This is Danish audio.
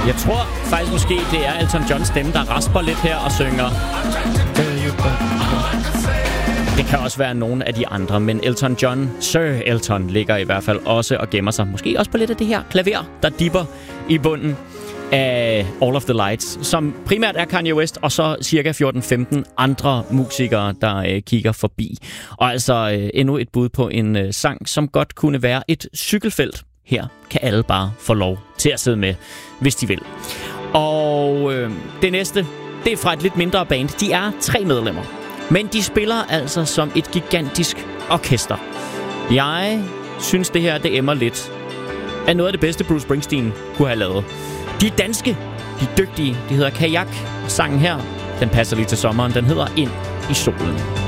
Jeg tror faktisk måske, det er Elton Johns stemme, der rasper lidt her og synger. Det kan også være nogen af de andre, men Elton John, Sir Elton, ligger i hvert fald også og gemmer sig. Måske også på lidt af det her klaver, der dipper i bunden af All of the Lights, som primært er Kanye West, og så cirka 14-15 andre musikere, der kigger forbi. Og altså endnu et bud på en sang, som godt kunne være et cykelfelt. Her kan alle bare få lov til at sidde med, hvis de vil. Og det næste, det er fra et lidt mindre band. De er 3 medlemmer, men de spiller altså som et gigantisk orkester. Jeg synes, det her, det emmer lidt af noget af det bedste, Bruce Springsteen kunne have lavet. De er danske, de er dygtige, de hedder Kajak. Sangen her, den passer lige til sommeren, den hedder Ind i solen.